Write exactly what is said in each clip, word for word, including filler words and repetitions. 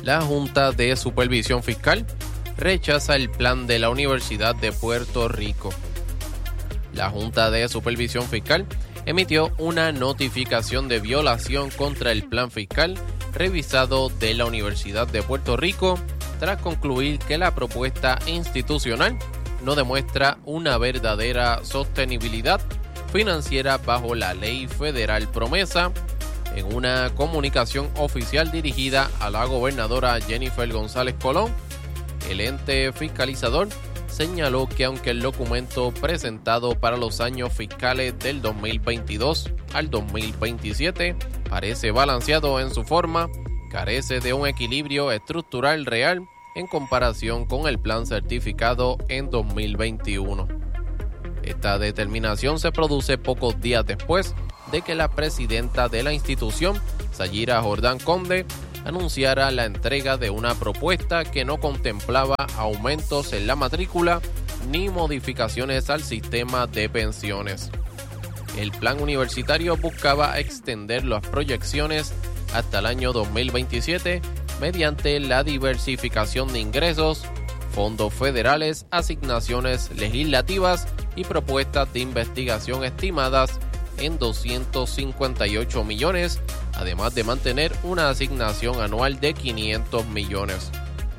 La Junta de Supervisión Fiscal rechaza el plan de la Universidad de Puerto Rico. La Junta de Supervisión Fiscal emitió una notificación de violación contra el plan fiscal revisado de la Universidad de Puerto Rico tras concluir que la propuesta institucional no demuestra una verdadera sostenibilidad financiera bajo la Ley Federal Promesa. En una comunicación oficial dirigida a la gobernadora Jennifer González Colón, el ente fiscalizador señaló que aunque el documento presentado para los años fiscales del dos mil veintidós al dos mil veintisiete parece balanceado en su forma, carece de un equilibrio estructural real en comparación con el plan certificado en dos mil veintiuno. Esta determinación se produce pocos días después de que la presidenta de la institución, Sayira Jordán Conde, anunciara la entrega de una propuesta que no contemplaba aumentos en la matrícula ni modificaciones al sistema de pensiones. El plan universitario buscaba extender las proyecciones hasta el año dos mil veintisiete mediante la diversificación de ingresos, fondos federales, asignaciones legislativas y propuestas de investigación estimadas en doscientos cincuenta y ocho millones, además de mantener una asignación anual de quinientos millones.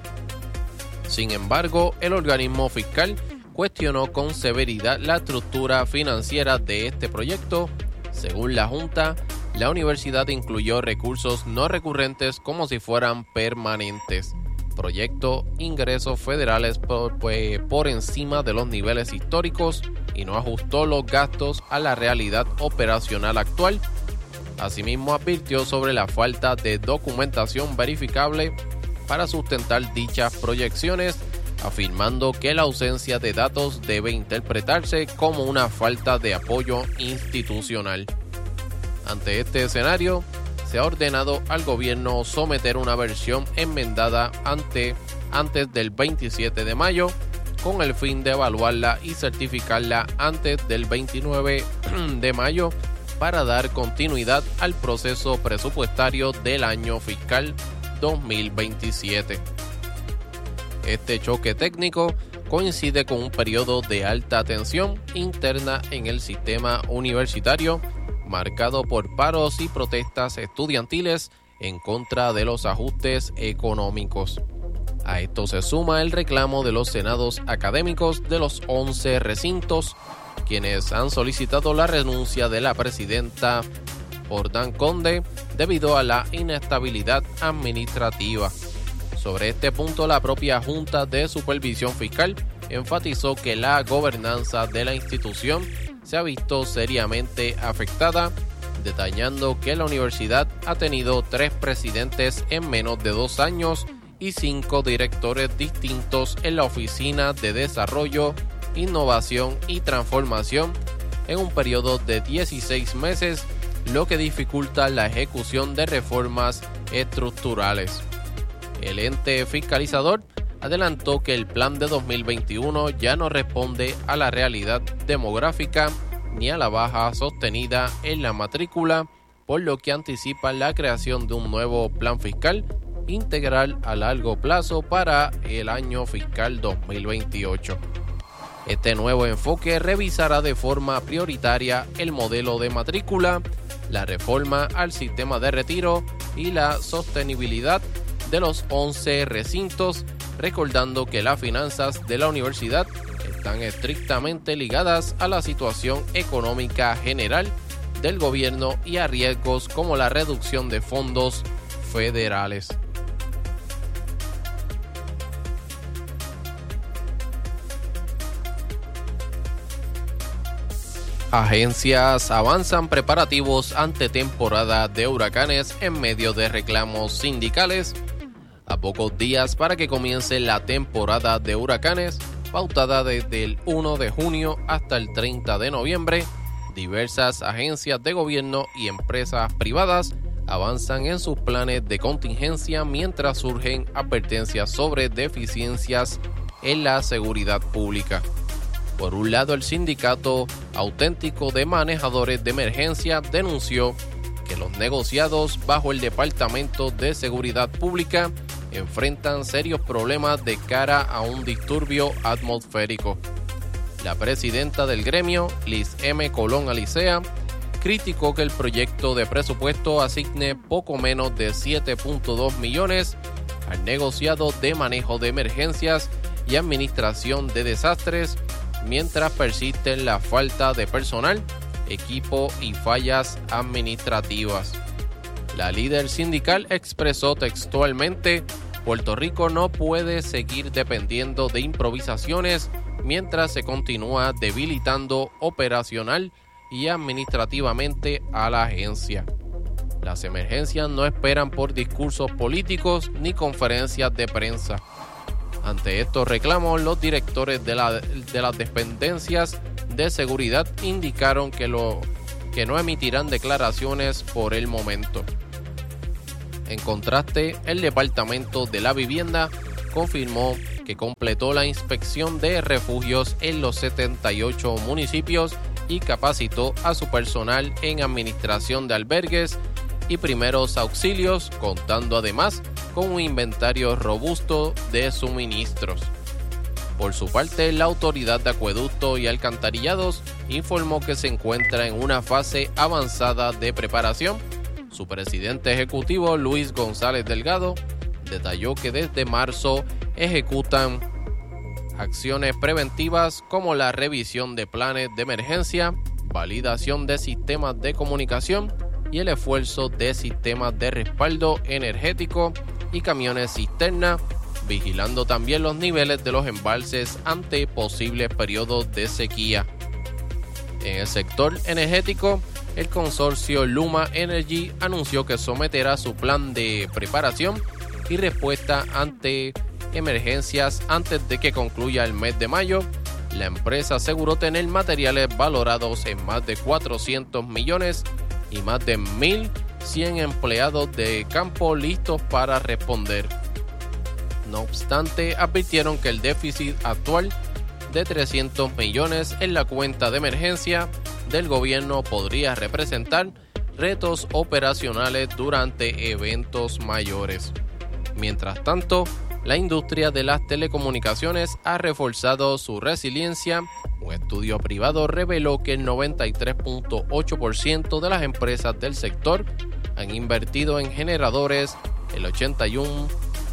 Sin embargo, el organismo fiscal cuestionó con severidad la estructura financiera de este proyecto. Según la Junta, la universidad incluyó recursos no recurrentes como si fueran permanentes. Proyecto ingresos federales por, pues, por encima de los niveles históricos y no ajustó los gastos a la realidad operacional actual. Asimismo, advirtió sobre la falta de documentación verificable para sustentar dichas proyecciones, afirmando que la ausencia de datos debe interpretarse como una falta de apoyo institucional. Ante este escenario, se ha ordenado al gobierno someter una versión enmendada ante, antes del veintisiete de mayo, con el fin de evaluarla y certificarla antes del veintinueve de mayo para dar continuidad al proceso presupuestario del año fiscal dos mil veintisiete. Este choque técnico coincide con un periodo de alta tensión interna en el sistema universitario, marcado por paros y protestas estudiantiles en contra de los ajustes económicos. A esto se suma el reclamo de los senados académicos de los once recintos, quienes han solicitado la renuncia de la presidenta Jordán Conde debido a la inestabilidad administrativa. Sobre este punto, la propia Junta de Supervisión Fiscal enfatizó que la gobernanza de la institución se ha visto seriamente afectada, detallando que la universidad ha tenido tres presidentes en menos de dos años y cinco directores distintos en la Oficina de Desarrollo, Innovación y Transformación en un periodo de dieciséis meses, lo que dificulta la ejecución de reformas estructurales. El ente fiscalizador adelantó que el plan de dos mil veintiuno ya no responde a la realidad demográfica ni a la baja sostenida en la matrícula, por lo que anticipa la creación de un nuevo plan fiscal integral a largo plazo para el año fiscal dos mil veintiocho. Este nuevo enfoque revisará de forma prioritaria el modelo de matrícula, la reforma al sistema de retiro y la sostenibilidad de los once recintos, recordando que las finanzas de la universidad están estrictamente ligadas a la situación económica general del gobierno y a riesgos como la reducción de fondos federales. Agencias avanzan preparativos ante temporada de huracanes en medio de reclamos sindicales. A pocos días para que comience la temporada de huracanes, pautada desde el primero de junio hasta el treinta de noviembre, diversas agencias de gobierno y empresas privadas avanzan en sus planes de contingencia mientras surgen advertencias sobre deficiencias en la seguridad pública. Por un lado, el Sindicato Auténtico de Manejadores de Emergencia denunció que los negociados bajo el Departamento de Seguridad Pública enfrentan serios problemas de cara a un disturbio atmosférico. La presidenta del gremio, Liz M. Colón Alicea, criticó que el proyecto de presupuesto asigne poco menos de siete punto dos millones al negociado de manejo de emergencias y administración de desastres, mientras persiste la falta de personal, equipo y fallas administrativas. La líder sindical expresó textualmente: Puerto Rico no puede seguir dependiendo de improvisaciones mientras se continúa debilitando operacional y administrativamente a la agencia. Las emergencias no esperan por discursos políticos ni conferencias de prensa. Ante estos reclamos, los directores de, la, de las dependencias de seguridad indicaron que, lo, que no emitirán declaraciones por el momento. En contraste, el Departamento de la Vivienda confirmó que completó la inspección de refugios en los setenta y ocho municipios y capacitó a su personal en administración de albergues y primeros auxilios, contando además con un inventario robusto de suministros. Por su parte, la Autoridad de Acueducto y Alcantarillados informó que se encuentra en una fase avanzada de preparación. Su presidente ejecutivo, Luis González Delgado, detalló que desde marzo ejecutan acciones preventivas como la revisión de planes de emergencia, validación de sistemas de comunicación y el esfuerzo de sistemas de respaldo energético y camiones cisterna, vigilando también los niveles de los embalses ante posibles periodos de sequía. En el sector energético, el consorcio Luma Energy anunció que someterá su plan de preparación y respuesta ante emergencias antes de que concluya el mes de mayo. La empresa aseguró tener materiales valorados en más de cuatrocientos millones y más de mil cien empleados de campo listos para responder. No obstante, advirtieron que el déficit actual de trescientos millones en la cuenta de emergencia del gobierno podría representar retos operacionales durante eventos mayores. Mientras tanto, la industria de las telecomunicaciones ha reforzado su resiliencia. Un estudio privado reveló que el noventa y tres punto ocho por ciento de las empresas del sector han invertido en generadores, el ochenta y uno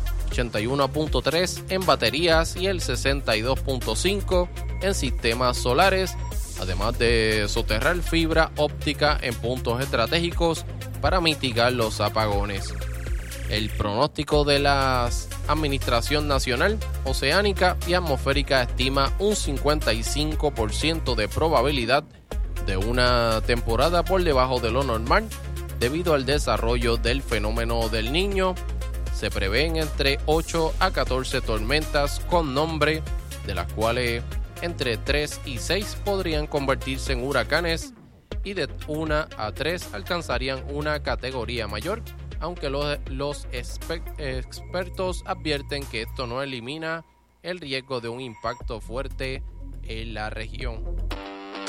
punto tres por ciento en baterías y el sesenta y dos punto cinco por ciento en sistemas solares, además de soterrar fibra óptica en puntos estratégicos para mitigar los apagones. El pronóstico de la Administración Nacional Oceánica y Atmosférica estima un cincuenta y cinco por ciento de probabilidad de una temporada por debajo de lo normal debido al desarrollo del fenómeno del Niño. Se prevén entre ocho a catorce tormentas con nombre, de las cuales entre tres y seis podrían convertirse en huracanes y de una a tres alcanzarían una categoría mayor, aunque los, los exper- expertos advierten que esto no elimina el riesgo de un impacto fuerte en la región.